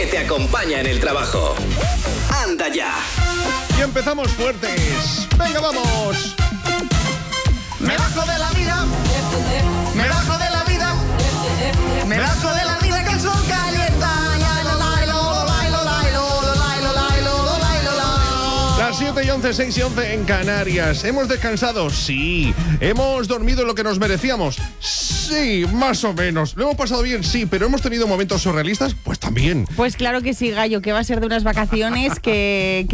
que te acompaña en el trabajo. ¡Anda ya! Y empezamos fuertes. ¡Venga, vamos! Me bajo de la vida. Me bajo de la vida. Me bajo de la vida que el sol calienta. Las 7 y 11, 6 y 11 en Canarias. ¿Hemos descansado? Sí. ¿Hemos dormido lo que nos merecíamos? Sí, más o menos. ¿Lo hemos pasado bien? Sí. ¿Pero hemos tenido momentos surrealistas? Pues también. Pues claro que sí, Gallo, que va a ser de unas vacaciones que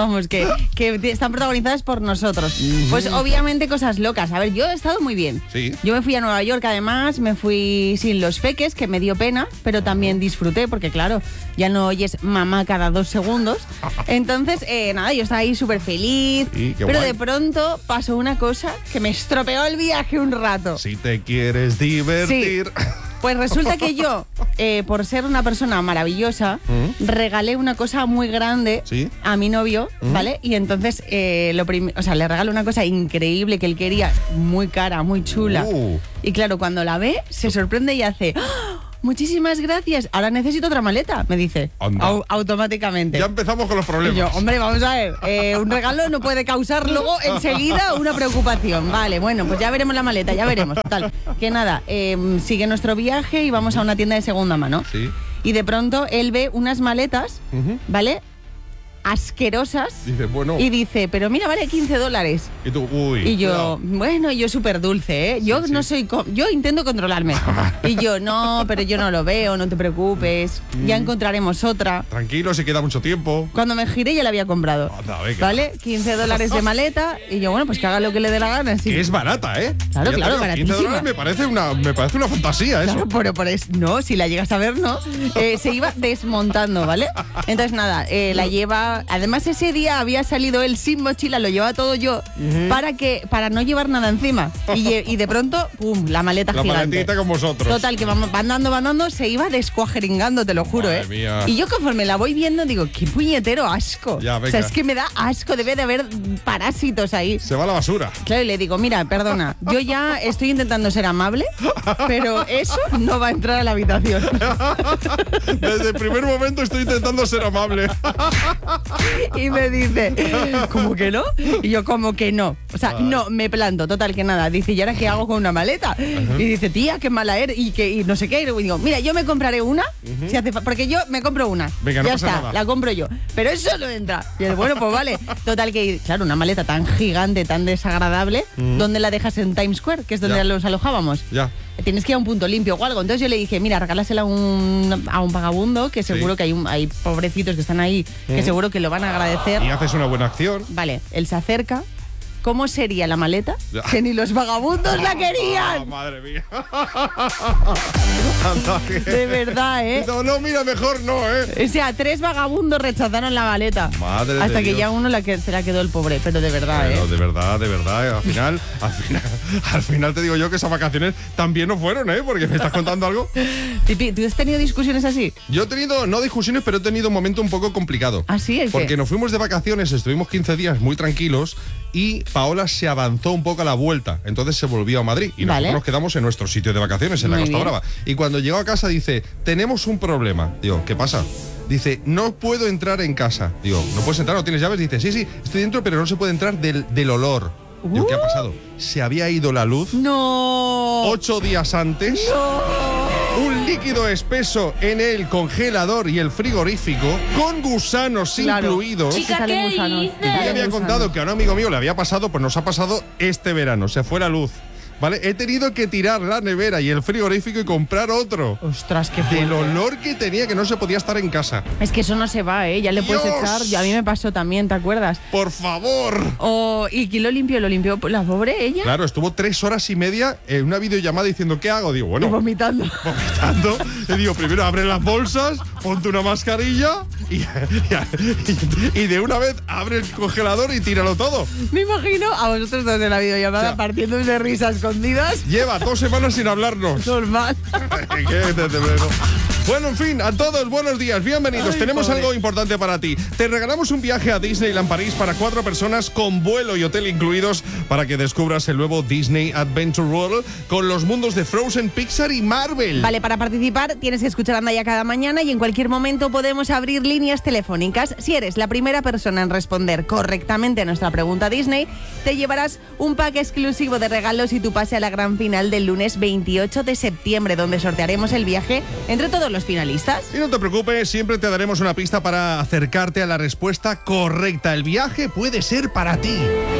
están protagonizadas por nosotros. Pues obviamente cosas locas. A ver, yo he estado muy bien. Sí. Yo me fui a Nueva York, además, me fui sin los peques, que me dio pena, pero también disfruté, porque claro, ya no oyes mamá cada 2 segundos. Entonces, nada, yo estaba ahí súper feliz, Sí, qué pero guay. de pronto pasó una cosa que me estropeó el viaje un rato. Si te quieres divertir. Sí. Pues resulta que yo, por ser una persona maravillosa, regalé una cosa muy grande Sí. a mi novio, ¿vale? Y entonces le regalé una cosa increíble que él quería, muy cara, muy chula. Y claro, cuando la ve, se sorprende y hace... ¡Ah! Muchísimas gracias. Ahora necesito otra maleta, me dice. Anda. Automáticamente. Ya empezamos con los problemas. Y yo, hombre, vamos a ver, un regalo no puede causar luego enseguida una preocupación. Vale, bueno, pues ya veremos la maleta, ya veremos. Total, que nada, sigue nuestro viaje y vamos a una tienda de segunda mano. Sí. Y de pronto él ve unas maletas, ¿vale? Asquerosas. Dice, bueno. Y dice, pero mira, vale $15. Y tú, uy. Y yo, cuidado. bueno, yo súper dulce, ¿eh? Yo Sí, no sí. soy... yo intento controlarme. Y yo, no, pero yo no lo veo, no te preocupes. Ya encontraremos otra. Tranquilo, se queda mucho tiempo. Cuando me giré ya la había comprado. Anda, venga. ¿Vale? $15 de maleta. Y yo, bueno, pues que haga lo que le dé la gana. Sí. Que es barata, ¿eh? Claro, Ya te claro, digo, baratísima. $15 me parece una fantasía eso. Claro, pero no, si la llegas a ver, no. Se iba desmontando, ¿vale? Entonces, nada, la lleva... Además, ese día había salido él sin mochila, lo llevaba todo yo, para no llevar nada encima. Y de pronto, ¡pum!, la maleta La gigante. maletita con vosotros. Total, que van dando, se iba descuajeringando, te lo juro, Madre mía. Y yo conforme la voy viendo, digo, qué puñetero asco. Ya, o venga. sea, es que me da asco, debe de haber parásitos ahí. Se va a la basura. Claro, y le digo, mira, perdona, yo ya estoy intentando ser amable, pero eso no va a entrar a la habitación. Desde el primer momento estoy intentando ser amable. Y me dice, ¿cómo que no? Y yo, ¿cómo que no? O sea, no, me planto, total, que nada. Dice, ¿y ahora qué hago con una maleta? Y dice, tía, qué mala eres, y no sé qué. Y digo, mira, yo me compraré una, si hace porque yo me compro una. Venga, no ya pasa está, nada. la compro yo. Pero eso no entra. Y él, bueno, pues vale. Total, que, claro, una maleta tan gigante, tan desagradable, ¿dónde la dejas en Times Square? Que es donde Ya. los alojábamos. Ya. Tienes que ir a un punto limpio o algo. Entonces yo le dije, mira, regálasela a un vagabundo, que seguro que hay pobrecitos que están ahí, que seguro que lo van a agradecer. Y haces una buena acción. Vale, él se acerca. ¿Cómo sería la maleta? Ya. Que ni los vagabundos la Ah, querían. madre mía. Anda, que- De verdad, ¿eh? No, no, mira, mejor no, ¿eh? O sea, 3 vagabundos rechazaron la maleta. Madre de Hasta que Dios. ya uno se la quedó el pobre, pero de verdad, Pero ¿eh? de verdad, al final te digo yo que esas vacaciones también no fueron, ¿eh? Porque me estás contando algo. Pipi, ¿tú has tenido discusiones así? Yo he tenido, no discusiones, pero he tenido un momento un poco complicado. ¿Ah, sí? ¿El qué? Porque nos fuimos de vacaciones, estuvimos 15 días muy tranquilos y Paola se avanzó un poco a la vuelta. Entonces se volvió a Madrid y nosotros Vale. nos quedamos en nuestro sitio de vacaciones, en la Muy Costa bien. Brava. Y cuando llegó a casa dice, tenemos un problema. Digo, ¿qué pasa? Dice, no puedo entrar en casa. Digo, ¿no puedes entrar? ¿No tienes llaves? Dice, sí, estoy dentro, pero no se puede entrar del olor. Digo, ¿qué ha pasado? Se había ido la luz ¡No! 8 días antes. Un líquido espeso en el congelador y el frigorífico, con gusanos Claro. incluidos. Es que salen gusanos. Yo le había contado que a un amigo mío le había pasado, pues nos ha pasado este verano, se fue la luz. ¿Vale? He tenido que tirar la nevera y el frigorífico y comprar otro. Ostras, qué Del fuerte. olor que tenía, que no se podía estar en casa. Es que eso no se va, ¿eh? Ya le puedes Dios. echar. A mí me pasó también, ¿te acuerdas? ¡Por favor! ¿Y quién lo limpió? ¿Lo limpió la pobre ella? Claro, estuvo 3 horas y media en una videollamada diciendo, ¿qué hago? Digo, Y bueno, vomitando. vomitando. Le digo, primero abre las bolsas, ponte una mascarilla y de una vez abre el congelador y tíralo todo. Me imagino a vosotros dos en la videollamada O sea, partiendo de risas escondidas. Lleva 2 semanas sin hablarnos. Normal. ¿Qué? Desde luego. Bueno, en fin, a todos, buenos días, bienvenidos. Ay, Tenemos pobre. algo importante para ti. Te regalamos un viaje a Disneyland París para 4 personas con vuelo y hotel incluidos para que descubras el nuevo Disney Adventure World con los mundos de Frozen, Pixar y Marvel. Vale, para participar tienes que escuchar Anda Ya cada mañana y en cualquier momento podemos abrir líneas telefónicas. Si eres la primera persona en responder correctamente a nuestra pregunta Disney, te llevarás un pack exclusivo de regalos y tu pase a la gran final del lunes 28 de septiembre, donde sortearemos el viaje entre todos los finalistas. Y no te preocupes, siempre te daremos una pista para acercarte a la respuesta correcta. El viaje puede ser para ti.